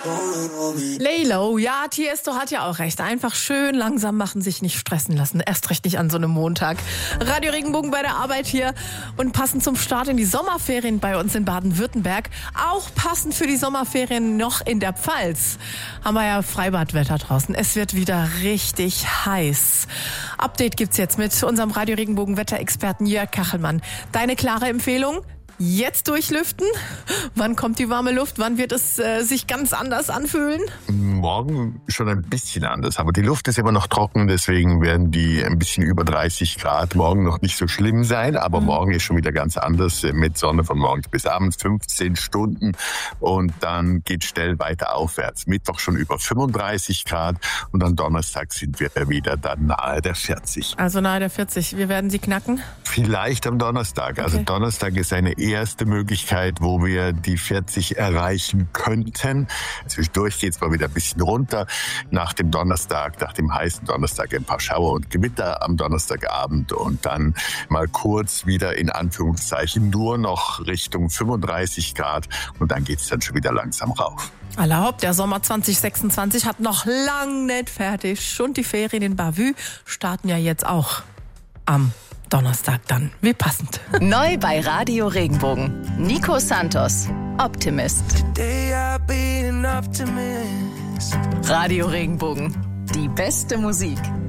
Laylo, ja, Tiesto hat ja auch recht. Einfach schön langsam machen, sich nicht stressen lassen. Erst recht nicht an so einem Montag. Radio Regenbogen bei der Arbeit hier und passend zum Start in die Sommerferien bei uns in Baden-Württemberg. Auch passend für die Sommerferien noch in der Pfalz. Haben wir ja Freibadwetter draußen. Es wird wieder richtig heiß. Update gibt's jetzt mit unserem Radio Regenbogen Wetterexperten Jörg Kachelmann. Deine klare Empfehlung? Jetzt durchlüften? Wann kommt die warme Luft? Wann wird es sich ganz anders anfühlen? Morgen schon ein bisschen anders, aber die Luft ist immer noch trocken, deswegen werden die ein bisschen über 30 Grad morgen noch nicht so schlimm sein, aber morgen ist schon wieder ganz anders mit Sonne von morgens bis abends, 15 Stunden und dann geht schnell weiter aufwärts. Mittwoch schon über 35 Grad und am Donnerstag sind wir wieder dann nahe der 40. Also nahe der 40. Wir werden sie knacken? Vielleicht am Donnerstag. Also Donnerstag ist eine erste Möglichkeit, wo wir die 40 erreichen könnten. Zwischendurch geht es mal wieder ein bisschen runter. Nach dem Donnerstag, nach dem heißen Donnerstag ein paar Schauer und Gewitter am Donnerstagabend und dann mal kurz wieder in Anführungszeichen nur noch Richtung 35 Grad und dann geht es dann schon wieder langsam rauf. Allerhopp, der Sommer 2026 hat noch lang nicht fertig. Und die Ferien in Bavü starten ja jetzt auch am Donnerstag dann. Wie passend. Neu bei Radio Regenbogen. Nico Santos, Optimist. Radio Regenbogen. Die beste Musik.